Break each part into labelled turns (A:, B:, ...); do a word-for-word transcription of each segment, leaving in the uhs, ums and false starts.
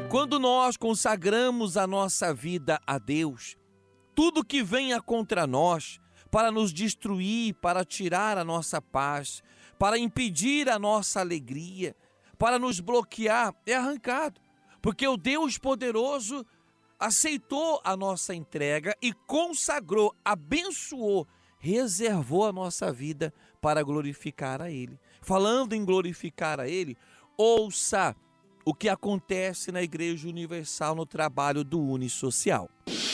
A: Quando nós consagramos a nossa vida a Deus, tudo que venha contra nós para nos destruir, para tirar a nossa paz, para impedir a nossa alegria, para nos bloquear, é arrancado. Porque o Deus poderoso aceitou a nossa entrega e consagrou, abençoou, reservou a nossa vida para glorificar a Ele. Falando em glorificar a Ele, ouça o que acontece na Igreja Universal no trabalho do Unissocial.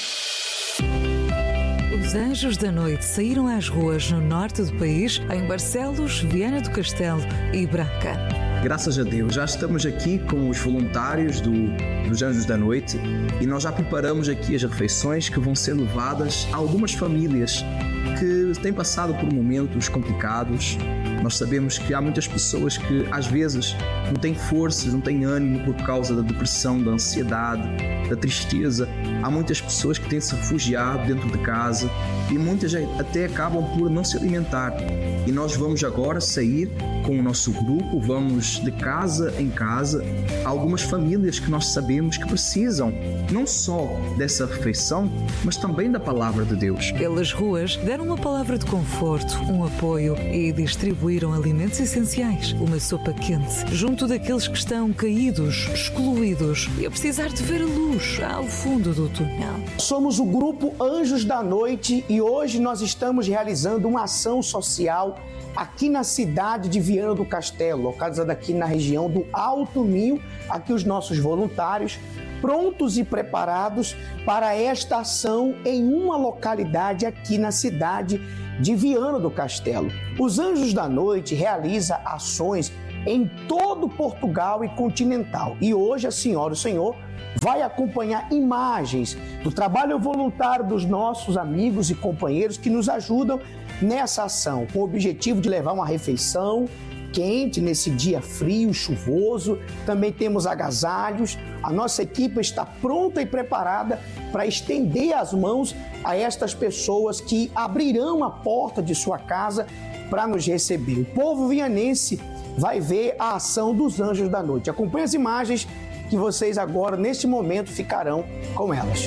B: Os Anjos da Noite saíram às ruas no norte do país, em Barcelos, Viana do Castelo e Braga.
C: Graças a Deus, já estamos aqui com os voluntários do, dos Anjos da Noite e nós já preparamos aqui as refeições que vão ser levadas a algumas famílias que têm passado por momentos complicados. Nós sabemos que há muitas pessoas que às vezes não têm forças, não têm ânimo por causa da depressão, da ansiedade, da tristeza. Há muitas pessoas que têm se refugiado dentro de casa e muitas até acabam por não se alimentar. E nós vamos agora sair com o nosso grupo, vamos de casa em casa, a algumas famílias que nós sabemos que precisam não só dessa refeição, mas também da palavra de Deus.
B: Pelas ruas deram uma palavra de conforto, um apoio e distribuíram alimentos essenciais, uma sopa quente, junto daqueles que estão caídos, excluídos e a precisar de ver a luz ao fundo do túnel.
D: Somos o grupo Anjos da Noite e hoje nós estamos realizando uma ação social aqui na cidade de Viana do Castelo, localizada aqui na região do Alto Minho. Aqui os nossos voluntários prontos e preparados para esta ação em uma localidade aqui na cidade de Viana do Castelo. Os Anjos da Noite realiza ações em todo Portugal e continental. E hoje a senhora e o senhor vai acompanhar imagens do trabalho voluntário dos nossos amigos e companheiros que nos ajudam nessa ação, com o objetivo de levar uma refeição quente nesse dia frio, chuvoso. Também temos agasalhos. A nossa equipe está pronta e preparada para estender as mãos a estas pessoas que abrirão a porta de sua casa para nos receber. O povo vianense vai ver a ação dos Anjos da Noite. Acompanhe as imagens que vocês agora, neste momento, ficarão com elas.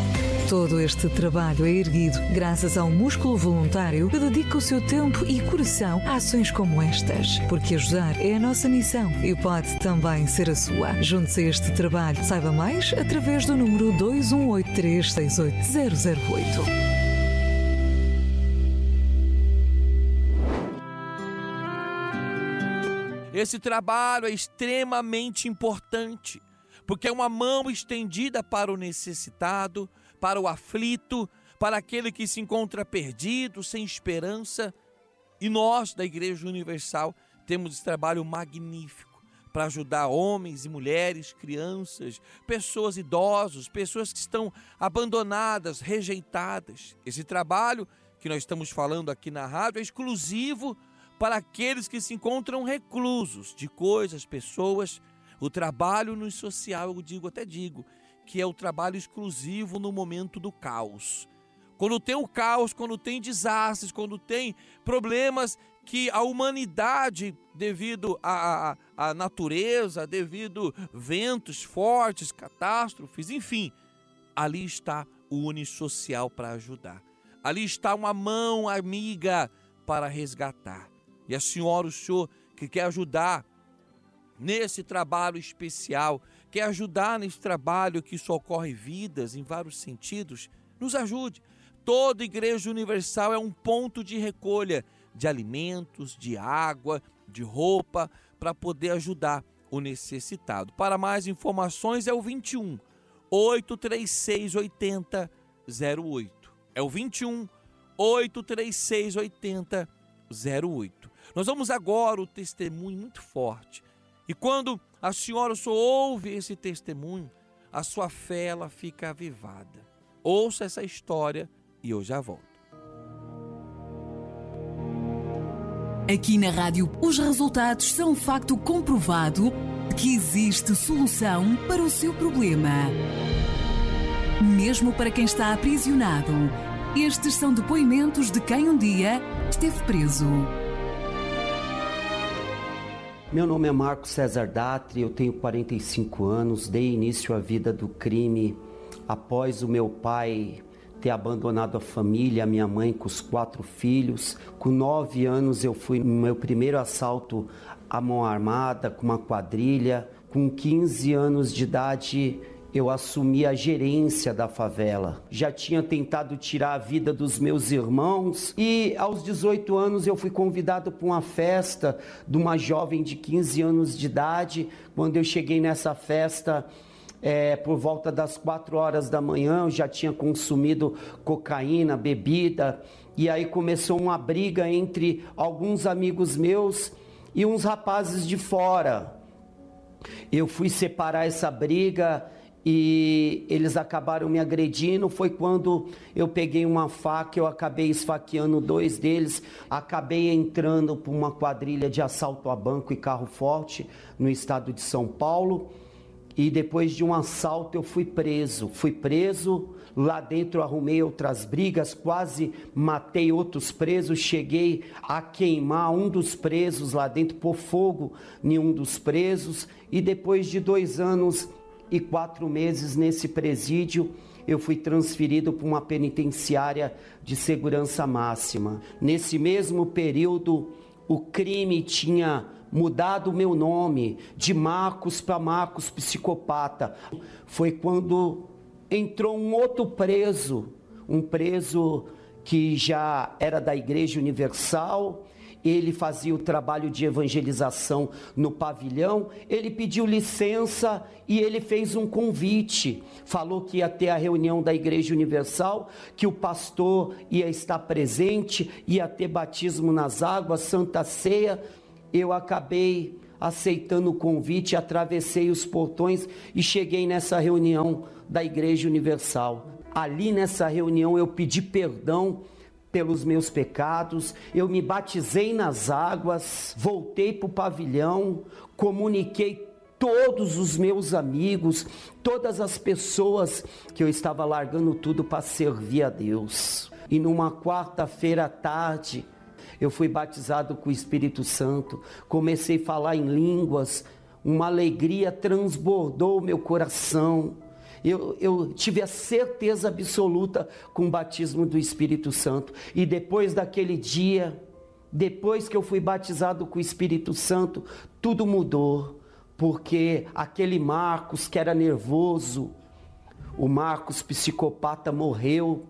B: Todo este trabalho é erguido graças ao músculo voluntário que dedica o seu tempo e coração a ações como estas. Porque ajudar é a nossa missão e pode também ser a sua. Junte-se a este trabalho. Saiba mais através do número dois um oito três seis oito zero zero oito.
A: Esse trabalho é extremamente importante, porque é uma mão estendida para o necessitado, para o aflito, para aquele que se encontra perdido, sem esperança. E nós, da Igreja Universal, temos esse trabalho magnífico para ajudar homens e mulheres, crianças, pessoas idosas, pessoas que estão abandonadas, rejeitadas. Esse trabalho que nós estamos falando aqui na rádio é exclusivo para aqueles que se encontram reclusos de coisas, pessoas. O trabalho no social, eu digo, até digo, que é o trabalho exclusivo no momento do caos. Quando tem o caos, quando tem desastres, quando tem problemas que a humanidade, devido à, à, à natureza, devido a ventos fortes, catástrofes, enfim, ali está o Unissocial para ajudar. Ali está uma mão amiga para resgatar. E a senhora, o senhor que quer ajudar nesse trabalho especial, quer ajudar nesse trabalho que socorre vidas em vários sentidos, nos ajude. Toda Igreja Universal é um ponto de recolha de alimentos, de água, de roupa, para poder ajudar o necessitado. Para mais informações é o vinte e um, oito três seis, oitenta, zero oito. É o vinte e um, oito três seis, oitenta, zero oito. Nós vamos agora o testemunho muito forte. E quando a senhora só ouve esse testemunho, a sua fé ela fica avivada. Ouça essa história e eu já volto.
E: Aqui na rádio, os resultados são um facto comprovado que existe solução para o seu problema. Mesmo para quem está aprisionado, estes são depoimentos de quem um dia esteve preso.
F: Meu nome é Marcos César Datri, eu tenho quarenta e cinco anos, dei início à vida do crime após o meu pai ter abandonado a família, a minha mãe com os quatro filhos. Com nove anos eu fui no meu primeiro assalto à mão armada, com uma quadrilha. Com quinze anos de idade eu assumi a gerência da favela. Já tinha tentado tirar a vida dos meus irmãos e aos dezoito anos eu fui convidado para uma festa de uma jovem de quinze anos de idade. Quando eu cheguei nessa festa, é, por volta das quatro horas da manhã, eu já tinha consumido cocaína, bebida, e aí começou uma briga entre alguns amigos meus e uns rapazes de fora. Eu fui separar essa briga e eles acabaram me agredindo. Foi quando eu peguei uma faca, eu acabei esfaqueando dois deles, acabei entrando por uma quadrilha de assalto a banco e carro forte no estado de São Paulo, e depois de um assalto eu fui preso, fui preso, lá dentro arrumei outras brigas, quase matei outros presos, cheguei a queimar um dos presos lá dentro, pôr fogo em um dos presos, e depois de dois anos e quatro meses nesse presídio, eu fui transferido para uma penitenciária de segurança máxima. Nesse mesmo período, o crime tinha mudado o meu nome de Marcos para Marcos Psicopata. Foi quando entrou um outro preso, um preso que já era da Igreja Universal. Ele fazia o trabalho de evangelização no pavilhão. Ele pediu licença e ele fez um convite. Falou que ia ter a reunião da Igreja Universal, que o pastor ia estar presente, ia ter batismo nas águas, Santa Ceia. Eu acabei aceitando o convite, atravessei os portões e cheguei nessa reunião da Igreja Universal. Ali nessa reunião eu pedi perdão pelos meus pecados, eu me batizei nas águas, voltei para o pavilhão, comuniquei todos os meus amigos, todas as pessoas que eu estava largando tudo para servir a Deus. E numa quarta-feira à tarde, eu fui batizado com o Espírito Santo, comecei a falar em línguas, uma alegria transbordou o meu coração. Eu, eu tive a certeza absoluta com o batismo do Espírito Santo. E depois daquele dia, depois que eu fui batizado com o Espírito Santo, tudo mudou. Porque aquele Marcos que era nervoso, o Marcos psicopata, morreu.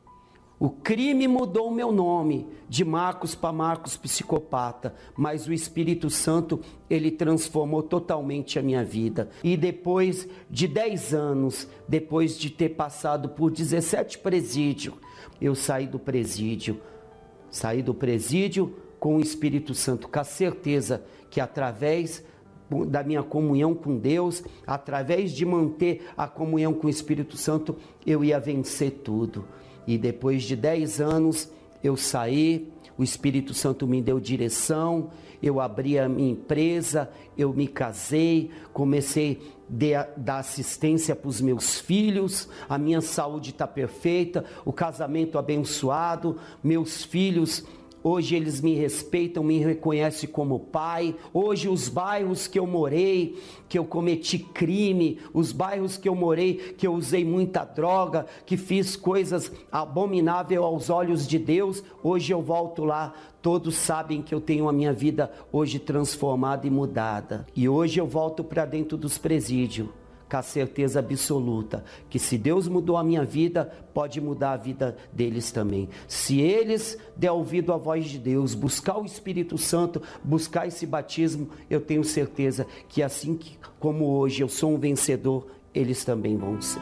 F: O crime mudou o meu nome, de Marcos para Marcos Psicopata, mas o Espírito Santo, ele transformou totalmente a minha vida. E depois de dez anos, depois de ter passado por dezessete presídios, eu saí do presídio, saí do presídio com o Espírito Santo, com a certeza que através da minha comunhão com Deus, através de manter a comunhão com o Espírito Santo, eu ia vencer tudo. E depois de dez anos, eu saí, o Espírito Santo me deu direção, eu abri a minha empresa, eu me casei, comecei a dar assistência para os meus filhos, a minha saúde está perfeita, o casamento abençoado, meus filhos, hoje eles me respeitam, me reconhecem como pai. Hoje os bairros que eu morei, que eu cometi crime, os bairros que eu morei, que eu usei muita droga, que fiz coisas abomináveis aos olhos de Deus, hoje eu volto lá, todos sabem que eu tenho a minha vida hoje transformada e mudada. E hoje eu volto para dentro dos presídios, com a certeza absoluta que se Deus mudou a minha vida, pode mudar a vida deles também. Se eles der ouvido à voz de Deus, buscar o Espírito Santo, buscar esse batismo, eu tenho certeza que assim que, como hoje eu sou um vencedor, eles também vão ser.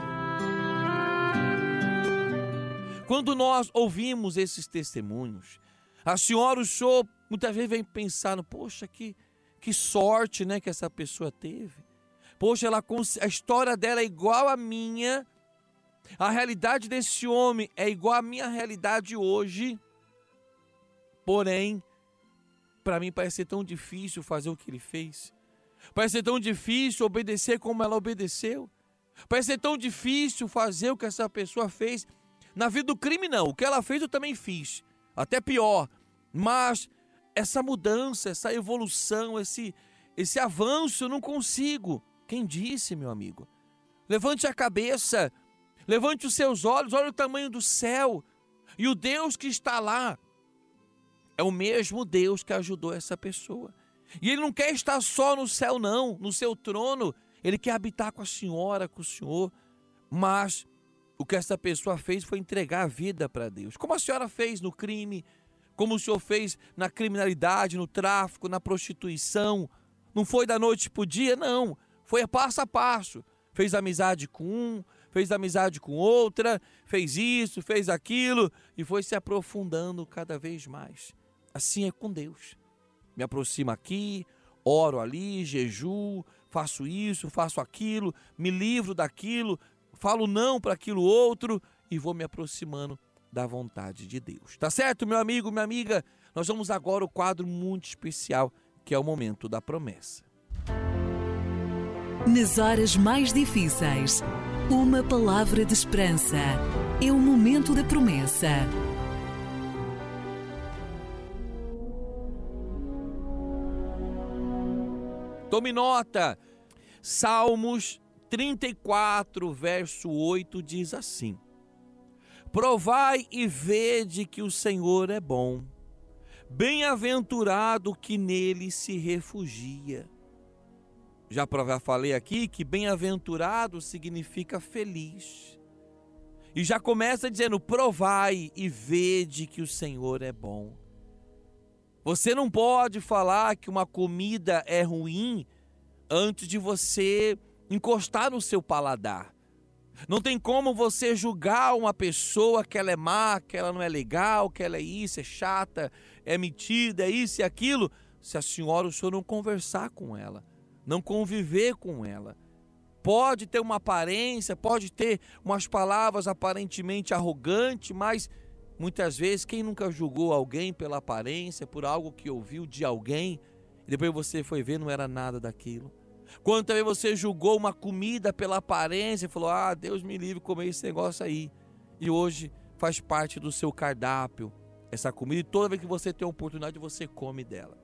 A: Quando nós ouvimos esses testemunhos, a senhora, o senhor, muitas vezes vem pensando, poxa, que, que sorte, né, que essa pessoa teve. Poxa, ela, a história dela é igual à minha, a realidade desse homem é igual à minha realidade hoje. Porém, para mim parece ser tão difícil fazer o que ele fez. Parece ser tão difícil obedecer como ela obedeceu. Parece ser tão difícil fazer o que essa pessoa fez. Na vida do crime não, o que ela fez eu também fiz, até pior. Mas essa mudança, essa evolução, esse... esse avanço, eu não consigo. Quem disse, meu amigo? Levante a cabeça, levante os seus olhos, olha o tamanho do céu. E o Deus que está lá é o mesmo Deus que ajudou essa pessoa. E Ele não quer estar só no céu não, no seu trono. Ele quer habitar com a senhora, com o senhor. Mas o que essa pessoa fez foi entregar a vida para Deus. Como a senhora fez no crime, como o senhor fez na criminalidade, no tráfico, na prostituição. Não foi da noite para o dia, não. Foi passo a passo. Fez amizade com um, fez amizade com outra, fez isso, fez aquilo e foi se aprofundando cada vez mais. Assim é com Deus. Me aproximo aqui, oro ali, jejuo, faço isso, faço aquilo, me livro daquilo, falo não para aquilo outro e vou me aproximando da vontade de Deus. Tá certo, meu amigo, minha amiga? Nós vamos agora ao quadro muito especial, que é o momento da promessa.
E: Nas horas mais difíceis, uma palavra de esperança. É o momento da promessa.
A: Tome nota. Salmos trinta e quatro, verso oito diz assim: Provai e vede que o Senhor é bom. Bem-aventurado que nele se refugia. Já falei aqui que bem-aventurado significa feliz. E já começa dizendo, provai e vede que o Senhor é bom. Você não pode falar que uma comida é ruim antes de você encostar no seu paladar. Não tem como você julgar uma pessoa que ela é má, que ela não é legal, que ela é isso, é chata, é metida, é isso e aquilo, se a senhora ou o senhor não conversar com ela, não conviver com ela. Pode ter uma aparência, pode ter umas palavras aparentemente arrogantes, mas muitas vezes quem nunca julgou alguém pela aparência, por algo que ouviu de alguém, e depois você foi ver não era nada daquilo. Quando também você julgou uma comida pela aparência e falou, ah, Deus me livre de comer esse negócio aí. E hoje faz parte do seu cardápio essa comida e toda vez que você tem a oportunidade você come dela.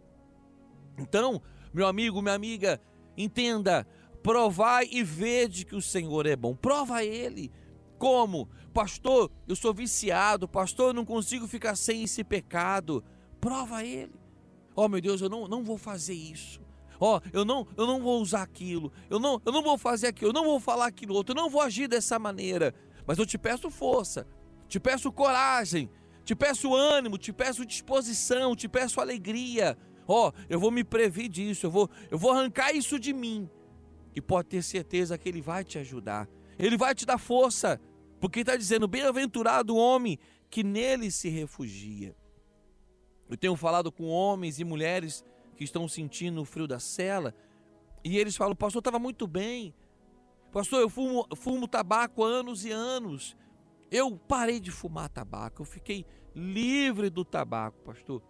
A: Então, meu amigo, minha amiga, entenda, provai e vede que o Senhor é bom. Prova Ele. Como? Pastor, eu sou viciado, pastor, eu não consigo ficar sem esse pecado. Prova Ele. Oh, meu Deus, eu não, não vou fazer isso. Ó, oh, eu não, eu não vou usar aquilo, eu não, eu não vou fazer aquilo, eu não vou falar aquilo outro, eu não vou agir dessa maneira. Mas eu te peço força, te peço coragem, te peço ânimo, te peço disposição, te peço alegria. Ó, oh, eu vou me prever disso, eu vou, eu vou arrancar isso de mim. E pode ter certeza que Ele vai te ajudar, Ele vai te dar força, porque está dizendo, bem-aventurado o homem que nele se refugia. Eu tenho falado com homens e mulheres que estão sentindo o frio da cela, e eles falam, pastor, estava muito bem, pastor, eu fumo, fumo tabaco há anos e anos, eu parei de fumar tabaco, eu fiquei livre do tabaco, pastor,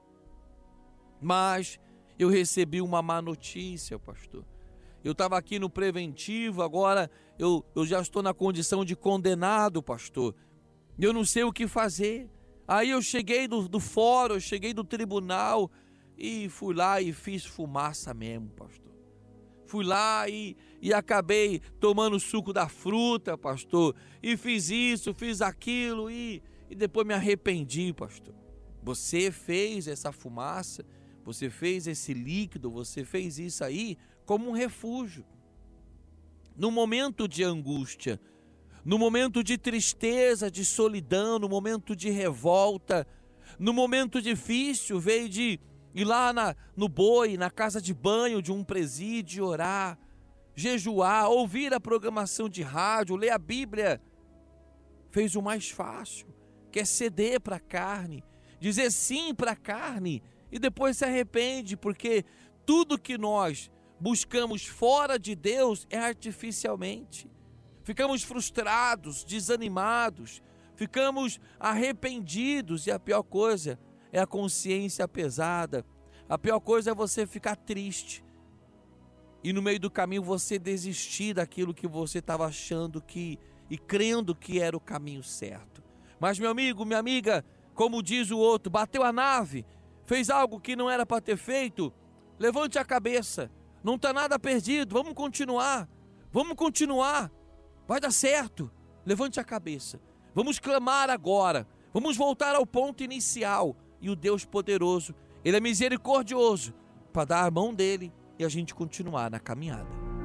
A: mas eu recebi uma má notícia, pastor, eu estava aqui no preventivo, agora eu, eu já estou na condição de condenado, pastor, eu não sei o que fazer. Aí eu cheguei do, do fórum, eu cheguei do tribunal, e fui lá e fiz fumaça mesmo, pastor. Fui lá e, e acabei tomando suco da fruta, pastor. E fiz isso, fiz aquilo e, e depois me arrependi, pastor. Você fez essa fumaça, você fez esse líquido, você fez isso aí como um refúgio. No momento de angústia, no momento de tristeza, de solidão, no momento de revolta, no momento difícil, veio de ir lá na, no boi, na casa de banho de um presídio, orar, jejuar, ouvir a programação de rádio, ler a Bíblia. Fez o mais fácil, que é ceder para a carne, dizer sim para a carne e depois se arrepende, porque tudo que nós buscamos fora de Deus é artificialmente. Ficamos frustrados, desanimados, ficamos arrependidos e a pior coisa é a consciência pesada. A pior coisa é você ficar triste e no meio do caminho você desistir daquilo que você estava achando que e crendo que era o caminho certo. Mas meu amigo, minha amiga, como diz o outro, bateu a nave, fez algo que não era para ter feito, levante a cabeça, não está nada perdido, vamos continuar, vamos continuar, vai dar certo. Levante a cabeça, vamos clamar agora, vamos voltar ao ponto inicial. E o Deus poderoso, Ele é misericordioso, para dar a mão dEle e a gente continuar na caminhada.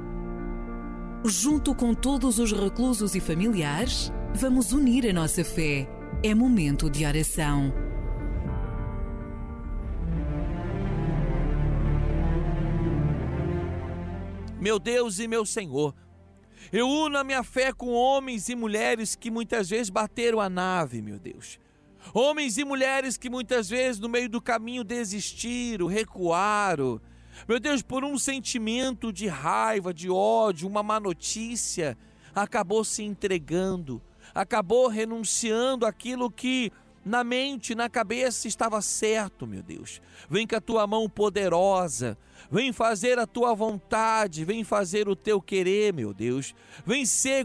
E: Junto com todos os reclusos e familiares, vamos unir a nossa fé. É momento de oração.
A: Meu Deus e meu Senhor, eu uno a minha fé com homens e mulheres que muitas vezes bateram a nave, meu Deus. Homens e mulheres que muitas vezes no meio do caminho desistiram, recuaram. Meu Deus, por um sentimento de raiva, de ódio, uma má notícia, acabou se entregando, acabou renunciando àquilo que na mente, na cabeça estava certo, meu Deus. Vem com a tua mão poderosa, vem fazer a tua vontade, vem fazer o teu querer, meu Deus. Vem ser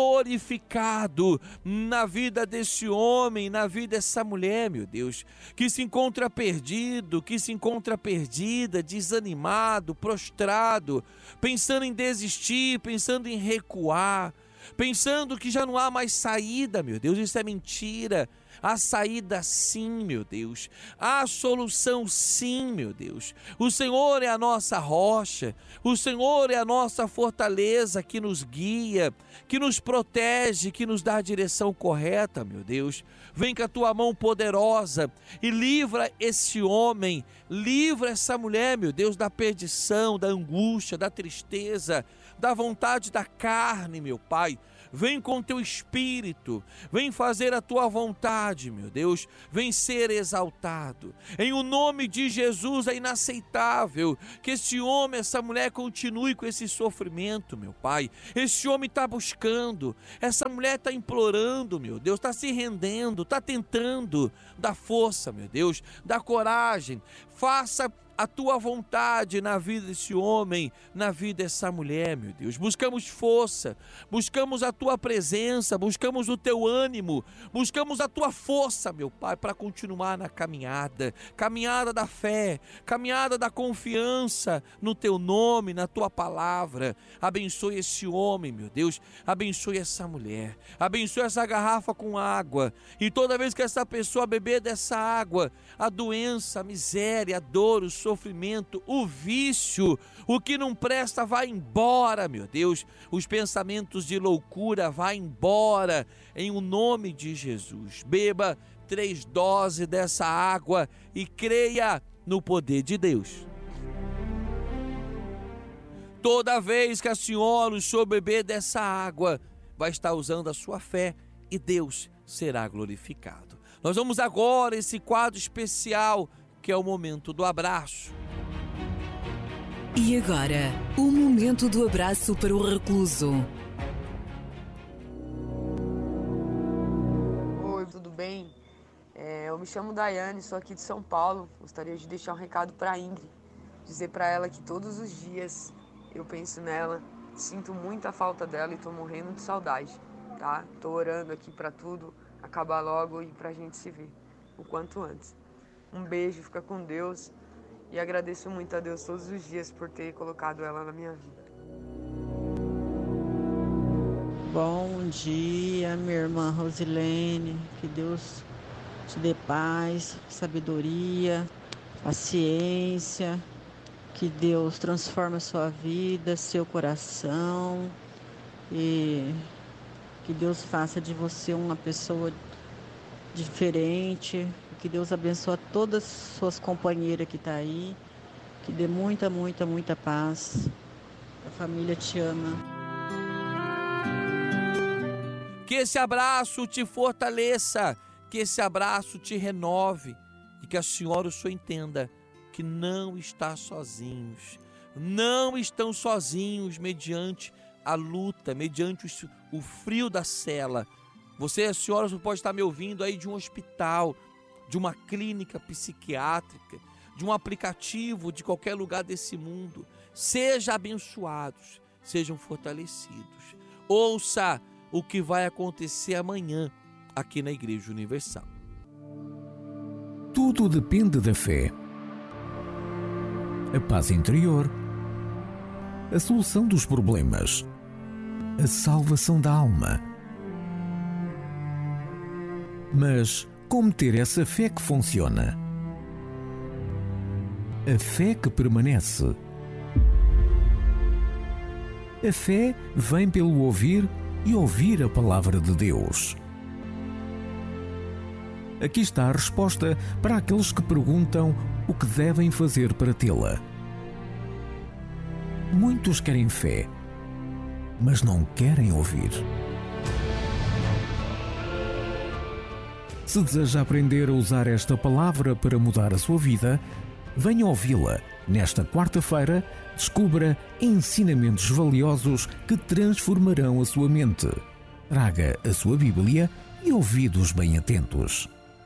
A: glorificado na vida desse homem, na vida dessa mulher, meu Deus, que se encontra perdido, que se encontra perdida, desanimado, prostrado, pensando em desistir, pensando em recuar, pensando que já não há mais saída, meu Deus. Isso é mentira. Há saída sim, meu Deus. Há solução sim, meu Deus. O Senhor é a nossa rocha. O Senhor é a nossa fortaleza que nos guia, que nos protege, que nos dá a direção correta, meu Deus. Vem com a tua mão poderosa e livra esse homem, livra essa mulher, meu Deus, da perdição, da angústia, da tristeza, da vontade da carne, meu Pai. Vem com teu espírito, vem fazer a tua vontade, meu Deus, vem ser exaltado. Em o nome de Jesus é inaceitável que esse homem, essa mulher continue com esse sofrimento, meu Pai. Esse homem está buscando, essa mulher está implorando, meu Deus, está se rendendo, está tentando. Dá força, meu Deus, dá coragem, faça a tua vontade na vida desse homem, na vida dessa mulher, meu Deus. Buscamos força, buscamos a tua presença, buscamos o teu ânimo, buscamos a tua força, meu Pai, para continuar na caminhada, caminhada da fé, caminhada da confiança no teu nome, na tua palavra. Abençoe esse homem, meu Deus, abençoe essa mulher, abençoe essa garrafa com água, e toda vez que essa pessoa beber dessa água, a doença, a miséria, a dor, o sofrimento, o vício, o que não presta vai embora, meu Deus. Os pensamentos de loucura vai embora, em o nome de Jesus. Beba três doses dessa água e creia no poder de Deus. Toda vez que a senhora, o senhor beber dessa água, vai estar usando a sua fé e Deus será glorificado. Nós vamos agora esse quadro especial, que é o momento do abraço.
E: E agora, o momento do abraço para o recluso.
G: Oi, tudo bem? É, eu me chamo Daiane, sou aqui de São Paulo. Gostaria de deixar um recado para a Ingrid. Dizer para ela que todos os dias eu penso nela, sinto muita falta dela e estou morrendo de saudade, tá? Estou orando aqui para tudo acabar logo e para a gente se ver o quanto antes. Um beijo, fica com Deus e agradeço muito a Deus todos os dias por ter colocado ela na minha vida.
H: Bom dia, minha irmã Rosilene, que Deus te dê paz, sabedoria, paciência, que Deus transforme a sua vida, seu coração e que Deus faça de você uma pessoa diferente. Que Deus abençoe todas as suas companheiras que estão aí. Que dê muita, muita, muita paz. A família te ama.
A: Que esse abraço te fortaleça. Que esse abraço te renove. E que a senhora, o senhor entenda que não está sozinhos. Não estão sozinhos mediante a luta, mediante o frio da cela. Você, a senhora, pode estar me ouvindo aí de um hospital, de uma clínica psiquiátrica, de um aplicativo de qualquer lugar desse mundo. Sejam abençoados, sejam fortalecidos. Ouça o que vai acontecer amanhã aqui na Igreja Universal.
I: Tudo depende da fé. A paz interior, a solução dos problemas, a salvação da alma. Mas como ter essa fé que funciona? A fé que permanece. A fé vem pelo ouvir e ouvir a palavra de Deus. Aqui está a resposta para aqueles que perguntam o que devem fazer para tê-la. Muitos querem fé, mas não querem ouvir. Se deseja aprender a usar esta palavra para mudar a sua vida, venha ouvi-la. Nesta quarta-feira, descubra ensinamentos valiosos que transformarão a sua mente. Traga a sua Bíblia e ouvidos bem atentos.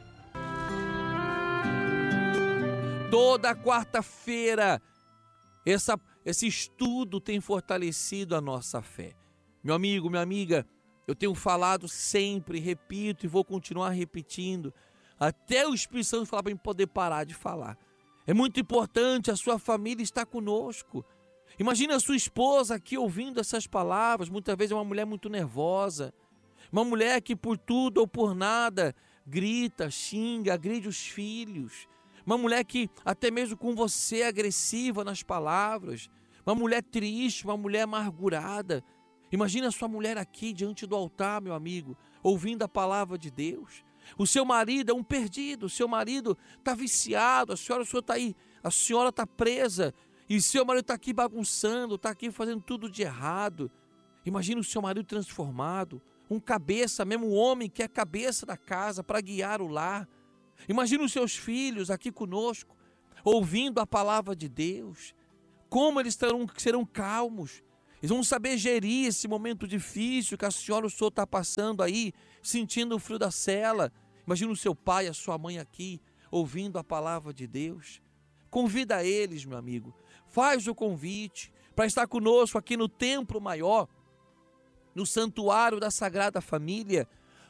A: Toda quarta-feira, essa, esse estudo tem fortalecido a nossa fé. Meu amigo, minha amiga, eu tenho falado sempre, repito e vou continuar repetindo, até o Espírito Santo falar para mim poder parar de falar. É muito importante, a sua família estar conosco. Imagina a sua esposa aqui ouvindo essas palavras, muitas vezes é uma mulher muito nervosa, uma mulher que por tudo ou por nada grita, xinga, agride os filhos, uma mulher que até mesmo com você é agressiva nas palavras, uma mulher triste, uma mulher amargurada. Imagina a sua mulher aqui diante do altar, meu amigo, ouvindo a palavra de Deus. O seu marido é um perdido, o seu marido está viciado, a senhora, a senhora está aí, a senhora está presa, e o seu marido está aqui bagunçando, está aqui fazendo tudo de errado. Imagina o seu marido transformado, um cabeça, mesmo um homem que é cabeça da casa para guiar o lar. Imagina os seus filhos aqui conosco, ouvindo a palavra de Deus. Como eles terão, serão calmos, eles vão saber gerir esse momento difícil que a senhora, o senhor está passando aí, sentindo o frio da cela. Imagina o seu pai, a sua mãe aqui, ouvindo a palavra de Deus. Convida eles, meu amigo, faz o convite para estar conosco aqui no Templo Maior, no Santuário da Sagrada Família,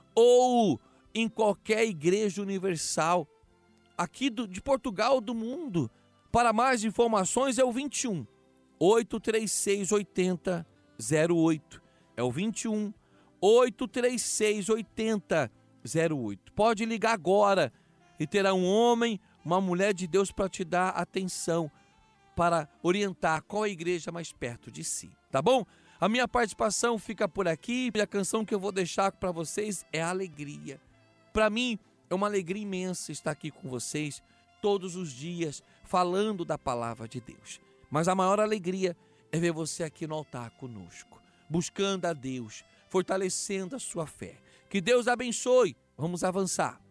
A: ou em qualquer igreja universal, aqui do, de Portugal, do mundo. Para mais informações é o vinte e um, oito três seis, oitenta, zero oito. É o vinte e um, oito três seis, oitenta, zero oito. Pode ligar agora e terá um homem, uma mulher de Deus para te dar atenção, para orientar qual a igreja mais perto de si, tá bom? A minha participação fica por aqui e a canção que eu vou deixar para vocês é Alegria. Para mim é uma alegria imensa estar aqui com vocês todos os dias falando da palavra de Deus. Mas a maior alegria é ver você aqui no altar conosco, buscando a Deus, fortalecendo a sua fé. Que Deus abençoe. Vamos avançar.